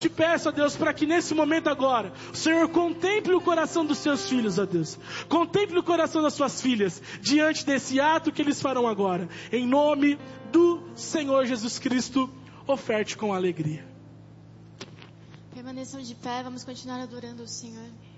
Te peço, ó Deus, para que nesse momento agora, o Senhor contemple o coração dos seus filhos, ó Deus. Contemple o coração das suas filhas, diante desse ato que eles farão agora. Em nome do Senhor Jesus Cristo, oferte com alegria. Permaneçam de pé, vamos continuar adorando o Senhor.